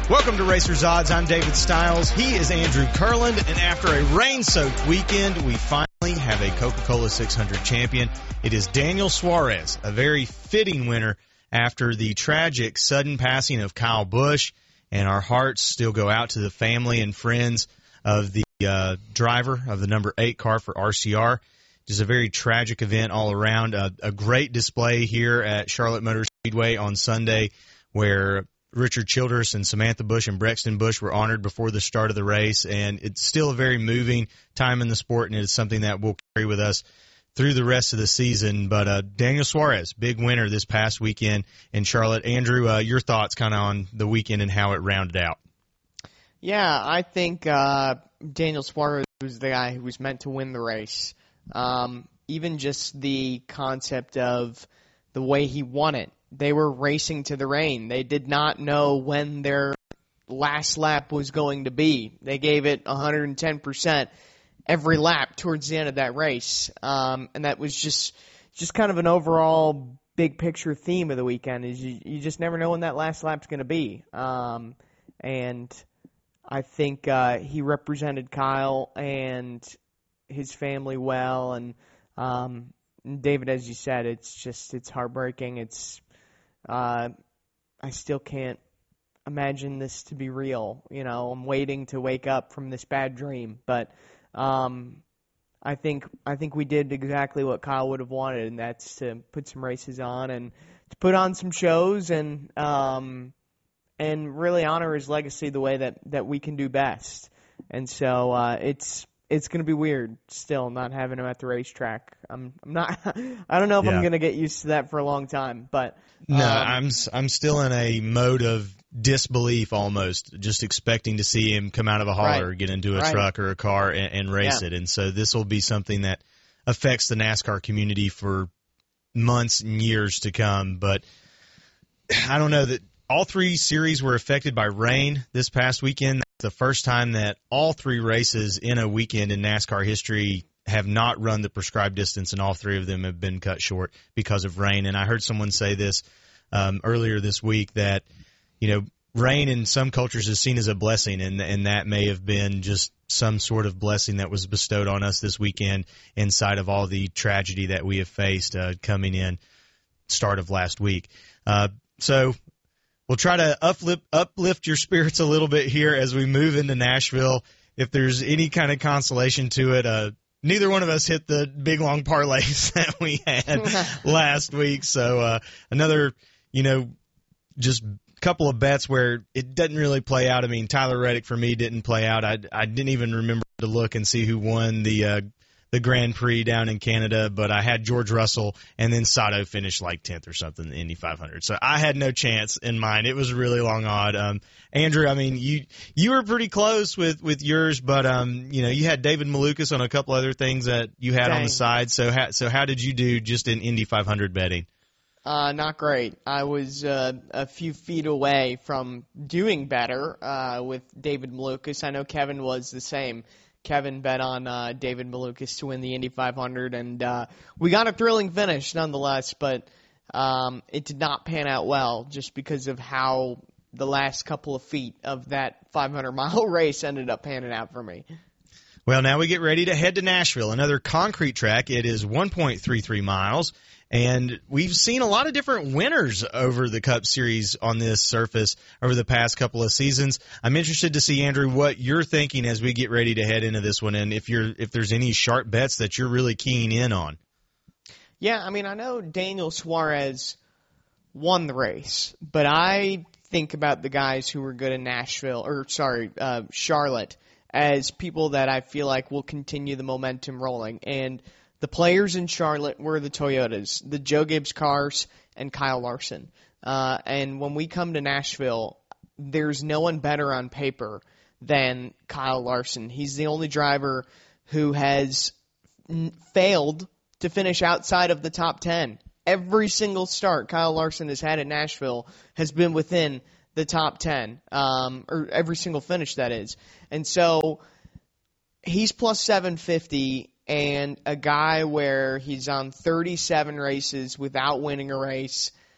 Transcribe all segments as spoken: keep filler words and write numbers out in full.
Welcome to Racers Odds. I'm David Stiles. He is Andrew Kurland. And after a rain-soaked weekend, we finally have a Coca-Cola six hundred champion. It is Daniel Suarez, a very fitting winner after the tragic sudden passing of Kyle Busch. And our hearts still go out to the family and friends of the uh, driver of the number eight car for R C R. Just a very tragic event all around. Uh, a great display here at Charlotte Motor Speedway on Sunday where Richard Childress and Samantha Busch and Brexton Busch were honored before the start of the race, and it's still a very moving time in the sport, and it's something that we'll carry with us through the rest of the season. But uh, Daniel Suarez, big winner this past weekend in Charlotte. Andrew, uh, your thoughts kind of on the weekend and how it rounded out? Yeah, I think uh, Daniel Suarez was the guy who was meant to win the race. Um, even just the concept of the way he won it. They were racing to the rain. They did not know when their last lap was going to be. They gave it one hundred ten percent every lap towards the end of that race. Um, and that was just just kind of an overall big picture theme of the weekend is you, you just never know when that last lap's going to be. Um, and I think uh, he represented Kyle and his family well. And um, David, as you said, it's just it's heartbreaking. It's Uh, I still can't imagine this to be real. You know, I'm waiting to wake up from this bad dream. But um, I think I think we did exactly what Kyle would have wanted, and that's to put some races on and to put on some shows and um, and really honor his legacy the way that, that we can do best. And so uh, it's it's going to be weird still not having him at the racetrack. I'm, I'm not. I don't know if yeah. I'm going to get used to that for a long time, but. No, Um, I'm I'm still in a mode of disbelief almost, just expecting to see him come out of a hauler, right. get into a right. truck or a car, and, and race yeah. it. And so this will be something that affects the NASCAR community for months and years to come. But I don't know that all three series were affected by rain this past weekend. That's the first time that all three races in a weekend in NASCAR history have not run the prescribed distance, and all three of them have been cut short because of rain. And I heard someone say this um, earlier this week that, you know, rain in some cultures is seen as a blessing, and and that may have been just some sort of blessing that was bestowed on us this weekend inside of all the tragedy that we have faced uh, coming in start of last week. Uh, so we'll try to uplift, uplift your spirits a little bit here as we move into Nashville. If there's any kind of consolation to it, uh, neither one of us hit the big, long parlays that we had last week. So uh, another, you know, just couple of bets where it doesn't really play out. I mean, Tyler Reddick for me didn't play out. I, I didn't even remember to look and see who won the uh, the Grand Prix down in Canada, but I had George Russell, and then Sato finished like tenth or something in the Indy five hundred. So I had no chance in mine. It was a really long odd. Um, Andrew, I mean, you you were pretty close with, with yours, but um, you know, you had David Malukas on a couple other things that you had Dang. on the side. So how, so how did you do just in Indy five hundred betting? Uh, not great. I was uh, a few feet away from doing better uh, with David Malukas. I know Kevin was the same. Kevin bet on uh, David Malukas to win the Indy five hundred, and uh, we got a thrilling finish nonetheless, but um, it did not pan out well just because of how the last couple of feet of that five hundred mile race ended up panning out for me. Well, now we get ready to head to Nashville, another concrete track. It is one point three three miles. And we've seen a lot of different winners over the Cup Series on this surface over the past couple of seasons. I'm interested to see, Andrew, what you're thinking as we get ready to head into this one, and if you're if there's any sharp bets that you're really keying in on. Yeah, I mean, I know Daniel Suarez won the race, but I think about the guys who were good in Nashville, or sorry, uh, Charlotte, as people that I feel like will continue the momentum rolling. And the players in Charlotte were the Toyotas, the Joe Gibbs cars, and Kyle Larson. Uh, and when we come to Nashville, there's no one better on paper than Kyle Larson. He's the only driver who has n- failed to finish outside of the top ten. Every single start Kyle Larson has had at Nashville has been within the top ten, um, or every single finish, that is. And so he's plus seven fifty. And a guy where he's on thirty-seven races without winning a race,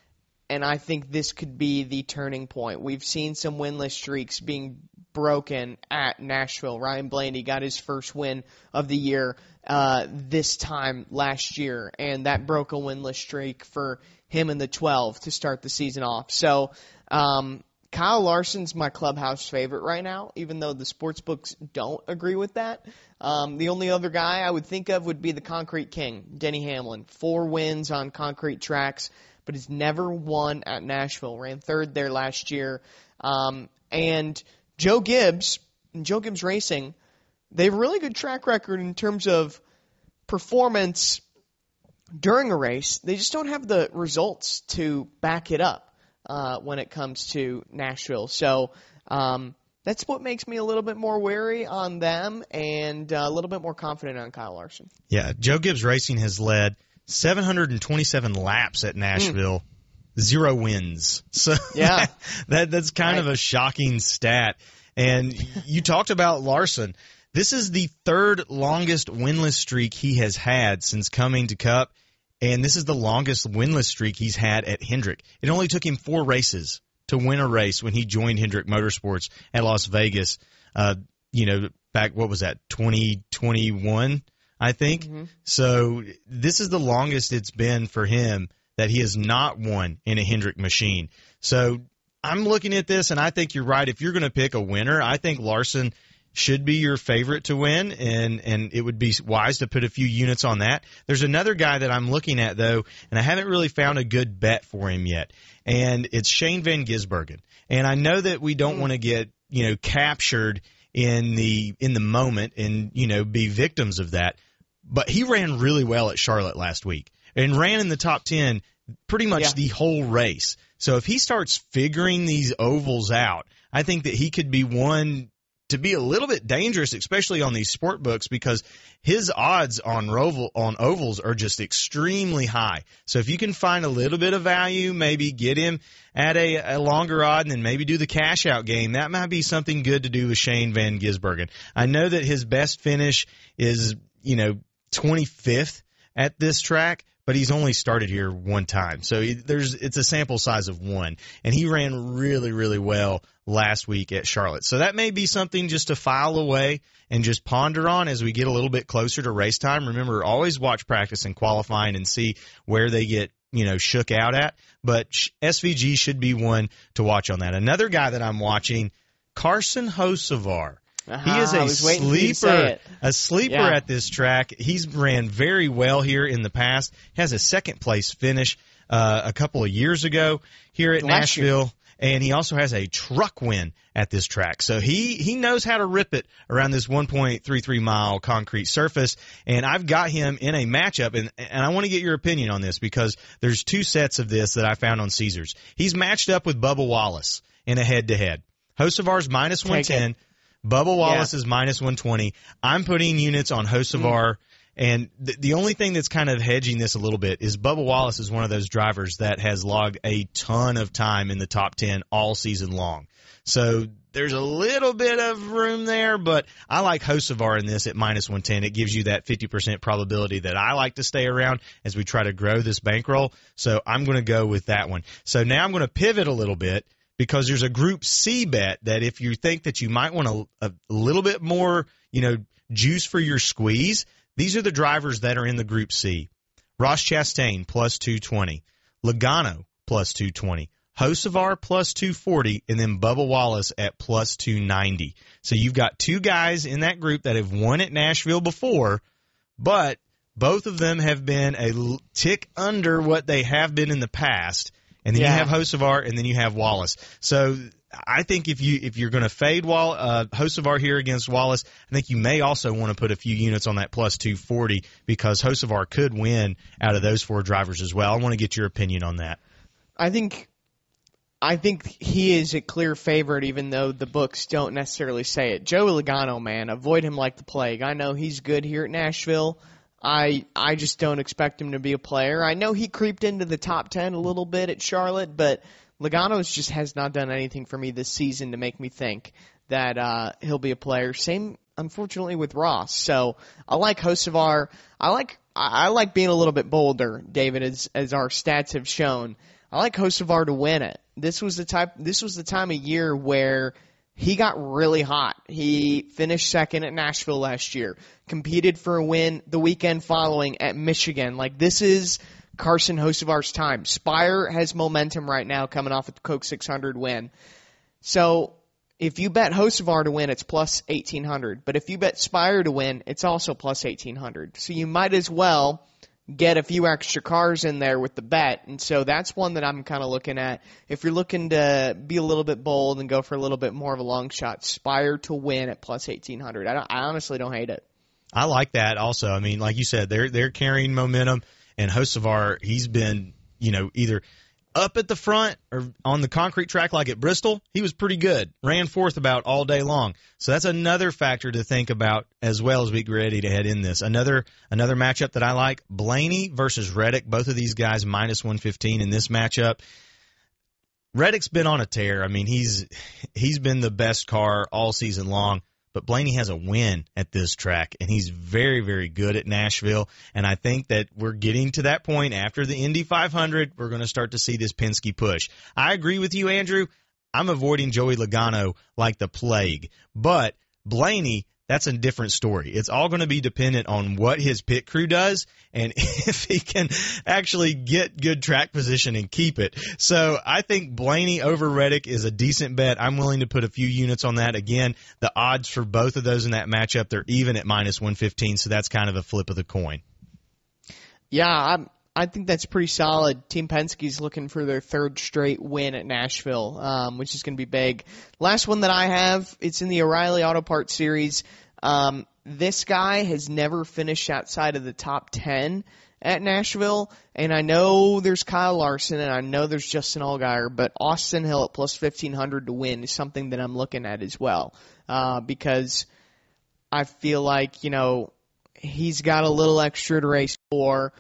and I think this could be the turning point. We've seen some winless streaks being broken at Nashville. Ryan Blaney got his first win of the year uh, this time last year, and that broke a winless streak for him in the twelve to start the season off. So um, Kyle Larson's my clubhouse favorite right now, even though the sports books don't agree with that. Um, the only other guy I would think of would be the Concrete King, Denny Hamlin. Four wins on concrete tracks, but has never won at Nashville. Ran third there last year. Um, and Joe Gibbs, Joe Gibbs Racing, they have a really good track record in terms of performance during a race. They just don't have the results to back it up uh, when it comes to Nashville. So um, that's what makes me a little bit more wary on them and uh, a little bit more confident on Kyle Larson. Yeah, Joe Gibbs Racing has led seven hundred twenty-seven laps at Nashville, mm. zero wins. So yeah. that, that that's kind right. of a shocking stat. And you talked about Larson. This is the third longest winless streak he has had since coming to Cup, and this is the longest winless streak he's had at Hendrick. It only took him four races to win a race when he joined Hendrick Motorsports at Las Vegas, uh, you know, back, what was that, twenty twenty-one, I think? Mm-hmm. So this is the longest it's been for him that he has not won in a Hendrick machine. So I'm looking at this, and I think you're right. If you're going to pick a winner, I think Larson should be your favorite to win, and, and it would be wise to put a few units on that. There's another guy that I'm looking at, though, and I haven't really found a good bet for him yet, and it's Shane Van Gisbergen. And I know that we don't want to get, you know, captured in the in the moment and, you know, be victims of that, but he ran really well at Charlotte last week and ran in the top ten pretty much yeah. the whole race. So if he starts figuring these ovals out, I think that he could be one to be a little bit dangerous, especially on these sport books, because his odds on oval, on ovals are just extremely high. So if you can find a little bit of value, maybe get him at a, a longer odd and then maybe do the cash out game, that might be something good to do with Shane Van Gisbergen. I know that his best finish is, you know, twenty-fifth at this track, but he's only started here one time. So he, there's it's a sample size of one. And he ran really, really well last week at Charlotte. So that may be something just to file away and just ponder on as we get a little bit closer to race time. Remember, always watch practice and qualifying and see where they get, you know, shook out at. But S V G should be one to watch on that. Another guy that I'm watching, Carson Hocevar. Uh-huh, he is a sleeper, a sleeper yeah. at this track. He's ran very well here in the past. Has a second place finish uh, a couple of years ago here at Last Nashville, year. And he also has a truck win at this track. So he he knows how to rip it around this one point three three mile concrete surface. And I've got him in a matchup, and and I want to get your opinion on this because there's two sets of this that I found on Caesars. He's matched up with Bubba Wallace in a head to head. Hocevar's minus one ten. Bubba Wallace yeah. is minus one twenty. I'm putting units on Hocevar, mm. and th- the only thing that's kind of hedging this a little bit is Bubba Wallace is one of those drivers that has logged a ton of time in the top ten all season long. So there's a little bit of room there, but I like Hocevar in this at minus one ten. It gives you that fifty percent probability that I like to stay around as we try to grow this bankroll. So I'm going to go with that one. So now I'm going to pivot a little bit, because there's a Group C bet that if you think that you might want a, a little bit more, you know, juice for your squeeze, these are the drivers that are in the Group C. Ross Chastain, plus two twenty. Logano, plus two twenty. Hocevar, plus two forty. And then Bubba Wallace at plus two ninety. So you've got two guys in that group that have won at Nashville before, but both of them have been a tick under what they have been in the past. And then yeah. you have Hocevar, and then you have Wallace. So I think if you if you're going to fade Wall, uh, Hocevar here against Wallace, I think you may also want to put a few units on that plus two forty because Hocevar could win out of those four drivers as well. I want to get your opinion on that. I think I think he is a clear favorite, even though the books don't necessarily say it. Joey Logano, man, avoid him like the plague. I know he's good here at Nashville. I I just don't expect him to be a player. I know he creeped into the top ten a little bit at Charlotte, but Logano just has not done anything for me this season to make me think that uh, he'll be a player. Same, unfortunately, with Ross. So I like Hocevar. I like I like being a little bit bolder, David, as as our stats have shown. I like Hocevar to win it. This was the type. This was the time of year where he got really hot. He finished second at Nashville last year, competed for a win the weekend following at Michigan. Like, this is Carson Hocevar's time. Spire has momentum right now coming off a Coke six hundred win. So if you bet Hocevar to win, it's plus eighteen hundred. But if you bet Spire to win, it's also plus eighteen hundred. So you might as well get a few extra cars in there with the bet. And so that's one that I'm kind of looking at. If you're looking to be a little bit bold and go for a little bit more of a long shot, Spire to win at plus eighteen hundred. I, don't, I honestly don't hate it. I like that also. I mean, like you said, they're they're carrying momentum, and Hocevar, he's been, you know, either up at the front or on the concrete track like at Bristol. He was pretty good, ran fourth about all day long. So that's another factor to think about as well as we get ready to head in this. Another another matchup that I like, Blaney versus Reddick. Both of these guys minus one fifteen in this matchup. Reddick's been on a tear. I mean, he's he's been the best car all season long. But Blaney has a win at this track, and he's very, very good at Nashville. And I think that we're getting to that point after the Indy five hundred. We're going to start to see this Penske push. I agree with you, Andrew. I'm avoiding Joey Logano like the plague. But Blaney, that's a different story. It's all going to be dependent on what his pit crew does and if he can actually get good track position and keep it. So I think Blaney over Reddick is a decent bet. I'm willing to put a few units on that. Again, the odds for both of those in that matchup, they're even at minus one fifteen, so that's kind of a flip of the coin. Yeah, I'm, I think that's pretty solid. Team Penske's looking for their third straight win at Nashville, um, which is going to be big. Last one that I have, it's in the O'Reilly Auto Parts Series. Um, this guy has never finished outside of the top ten at Nashville, and I know there's Kyle Larson and I know there's Justin Allgaier, but Austin Hill at plus fifteen hundred to win is something that I'm looking at as well, uh, because I feel like, you know, he's got a little extra to race for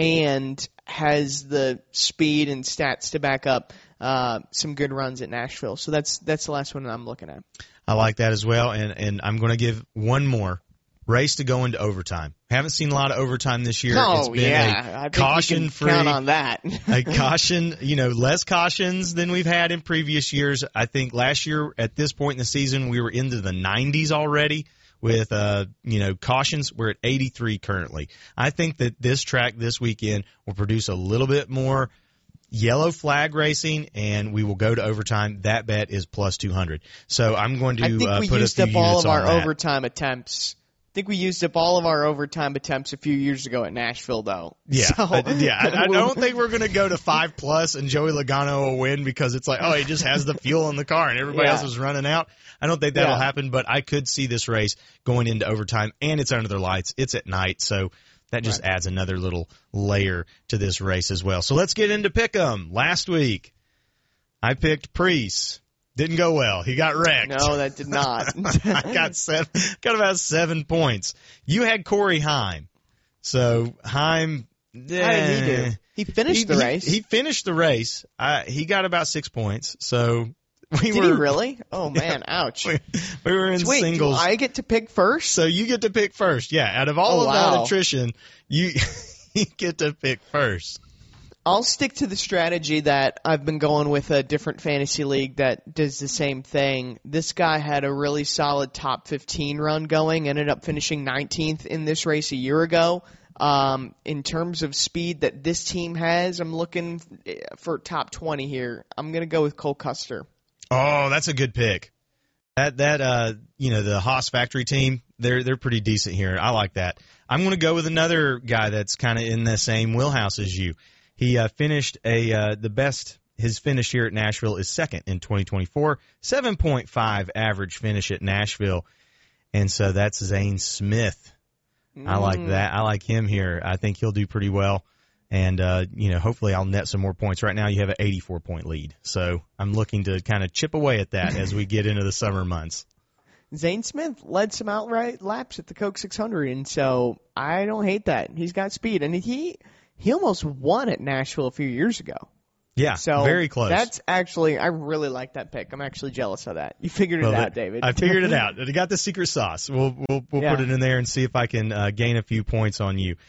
and has the speed and stats to back up uh, some good runs at Nashville. So that's that's the last one that I'm looking at. I like that as well, and, and I'm going to give one more. Race to go into overtime. Haven't seen a lot of overtime this year. Oh, it's been yeah. a I think caution you can free. count on that. A caution, you know, less cautions than we've had in previous years. I think last year at this point in the season, we were into the nineties already with, uh, you know, cautions. We're at eighty-three currently. I think that this track this weekend will produce a little bit more yellow flag racing, and we will go to overtime. That bet is plus two hundred. So I'm going to I think uh, we put used a few up all units of our on that. overtime attempts. I think we used up all of our overtime attempts a few years ago at Nashville, though. Yeah, so, uh, yeah. I, I don't think we're going to go to five plus and Joey Logano will win because it's like, oh, he just has the fuel in the car and everybody Yeah. else is running out. I don't think that'll Yeah. happen, but I could see this race going into overtime, and it's under the lights. It's at night, so that just Right. adds another little layer to this race as well. So let's get into Pick'em. Last week, I picked Preece. Didn't go well. He got wrecked. No, that did not. I got seven, got about seven points. You had Corey Heim. So Heim, How did he do? He finished he, the he- race. He, finished the race. I, he got about six points. So we did were he really? Oh, man. Ouch. we, we were in Wait, singles. do I get to pick first? So you get to pick first. Yeah, out of all Oh, of that wow. attrition, you you get to pick first. I'll stick to the strategy that I've been going with a different fantasy league that does the same thing. This guy had a really solid top fifteen run going, ended up finishing nineteenth in this race a year ago. Um, in terms of speed that this team has, I'm looking for top twenty here. I'm going to go with Cole Custer. Oh, that's a good pick. That that uh you know the Haas factory team, they're they're pretty decent here. I like that. I'm going to go with another guy that's kind of in the same wheelhouse as you. He uh, finished a uh, the best. His finish here at Nashville is second in twenty twenty-four, seven point five average finish at Nashville, and so that's Zane Smith. I like Mm. that. I like him here. I think he'll do pretty well, and uh, you know, hopefully, I'll net some more points. Right now, you have an eighty-four point lead, so I'm looking to kind of chip away at that as we get into the summer months. Zane Smith led some outright laps at the Coke six hundred, and so I don't hate that. He's got speed, and he he almost won at Nashville a few years ago. Yeah, So very close. That's actually, I really like that pick. I'm actually jealous of that. You figured it Well, out, that- David. I figured it out. I got the secret sauce. We'll we'll, we'll Yeah. put it in there and see if I can uh, gain a few points on you.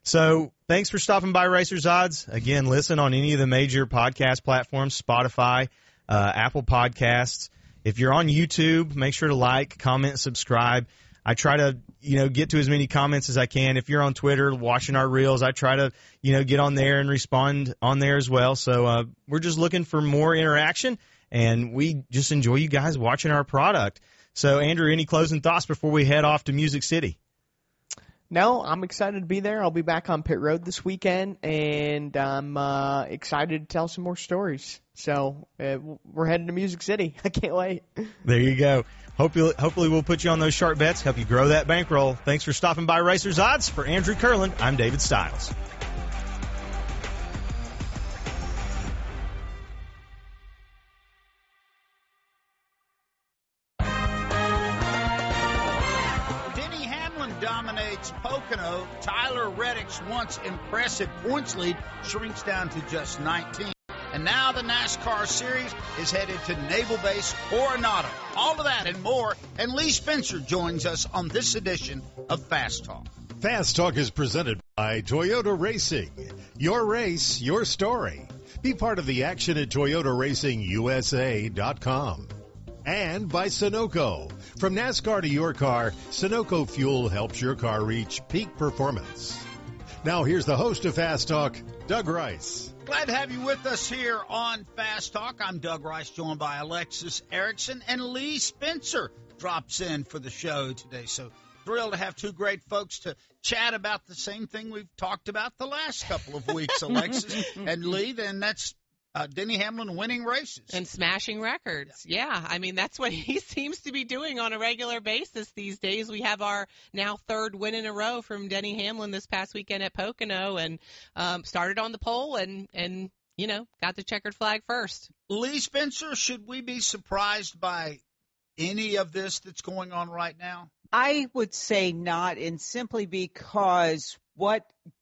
So thanks for stopping by Racers Odds. Again, listen on any of the major podcast platforms, Spotify, uh, Apple Podcasts. If you're on YouTube, make sure to like, comment, subscribe. I try to, you know, get to as many comments as I can. If you're on Twitter watching our reels, I try to, you know, get on there and respond on there as well. So uh, we're just looking for more interaction, and we just enjoy you guys watching our product. So, Andrew, any closing thoughts before we head off to Music City? No, I'm excited to be there. I'll be back on pit road this weekend, and I'm uh, excited to tell some more stories. So uh, we're heading to Music City. I can't wait. There you go. Hopefully, hopefully we'll put you on those sharp bets, help you grow that bankroll. Thanks for stopping by Racers Odds. For Andrew Curlin, I'm David Stiles. Dominates Pocono. Tyler Reddick's once impressive points lead shrinks down to just nineteen. And now the NASCAR Series is headed to Naval Base Coronado. All of that and more. And Lee Spencer joins us on this edition of Fast Talk. Fast Talk is presented by Toyota Racing. Your race, your story. Be part of the action at Toyota Racing U S A dot com. And by Sunoco. From NASCAR to your car, Sunoco Fuel helps your car reach peak performance. Now here's the host of Fast Talk, Doug Rice. Glad to have you with us here on Fast Talk. I'm Doug Rice, joined by Alexis Erickson, and Lee Spencer drops in for the show today. So thrilled to have two great folks to chat about the same thing we've talked about the last couple of weeks, Alexis and Lee. Then that's Uh, Denny Hamlin winning races. And smashing records. Yeah. yeah. I mean, that's what he seems to be doing on a regular basis these days. We have our now third win in a row from Denny Hamlin this past weekend at Pocono, and um, started on the pole and, and, you know, got the checkered flag first. Lee Spencer, should we be surprised by any of this that's going on right now? I would say not, and simply because what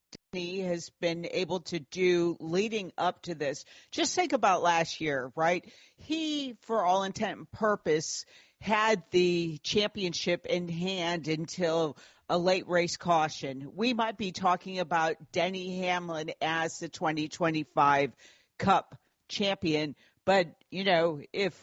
he has been able to do leading up to this. Just think about last year, right? He, for all intent and purpose, had the championship in hand until a late race caution. We might be talking about Denny Hamlin as the twenty twenty-five Cup champion, but, you know, if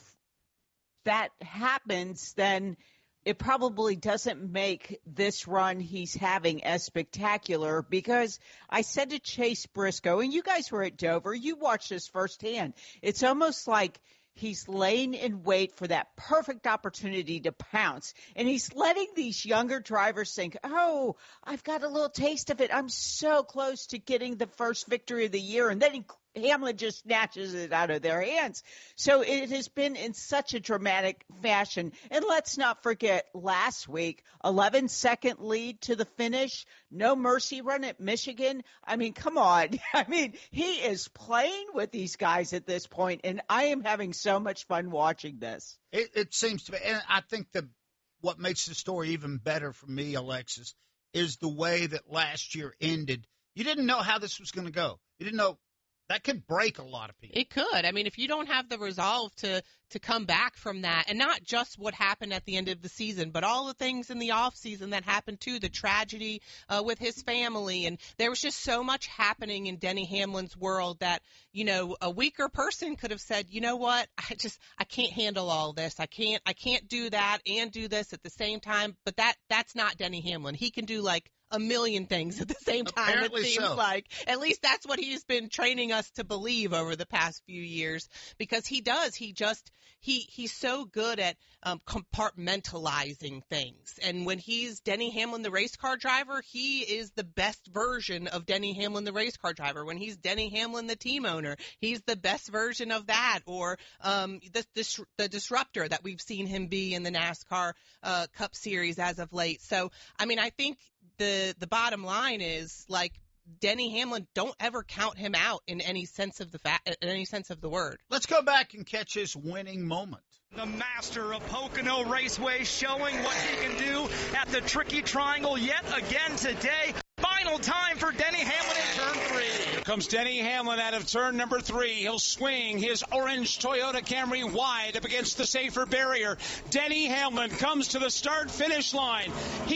that happens, then it probably doesn't make this run he's having as spectacular, because I said to Chase Briscoe, and you guys were at Dover, you watched this firsthand. It's almost like he's laying in wait for that perfect opportunity to pounce. And he's letting these younger drivers think, oh, I've got a little taste of it. I'm so close to getting the first victory of the year. And then he Hamlin just snatches it out of their hands. So it has been in such a dramatic fashion. And let's not forget last week, eleven second lead to the finish. No mercy run at Michigan. I mean, come on. I mean, he is playing with these guys at this point, and I am having so much fun watching this. It, it seems to be. And I think the what makes the story even better for me, Alexis, is the way that last year ended. You didn't know how this was going to go. You didn't know. That could break a lot of people. It could. I mean, if you don't have the resolve to to come back from that, and not just what happened at the end of the season, but all the things in the off season that happened too, the tragedy uh, with his family, and there was just so much happening in Denny Hamlin's world that, you know, a weaker person could have said, you know what, I just I can't handle all this. I can't I can't do that and do this at the same time. But that that's not Denny Hamlin. He can do like a million things at the same time. Apparently it seems so. like. At least that's what he's been training us to believe over the past few years, because he does. He just he he's so good at um, compartmentalizing things. And when he's Denny Hamlin, the race car driver, he is the best version of Denny Hamlin, the race car driver. When he's Denny Hamlin, the team owner, he's the best version of that. Or um, the, the the disruptor that we've seen him be in the NASCAR uh, Cup Series as of late. So I mean, I think the the bottom line is, like, Denny Hamlin, don't ever count him out in any sense of the fa- in any sense of the word. Let's go back and catch his winning moment. The master of Pocono Raceway showing what he can do at the Tricky Triangle yet again today. Final time for Denny Hamlin in turn three. Here comes Denny Hamlin out of turn number three. He'll swing his orange Toyota Camry wide up against the safer barrier. Denny Hamlin comes to the start-finish line. He